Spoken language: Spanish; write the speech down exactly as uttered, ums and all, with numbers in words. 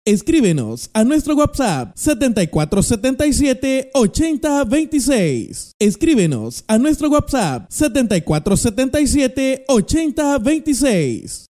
Escríbenos a nuestro WhatsApp setenta y cuatro setenta y siete ochenta veintiséis. Escríbenos a nuestro WhatsApp setenta y cuatro setenta y siete ochenta veintiséis.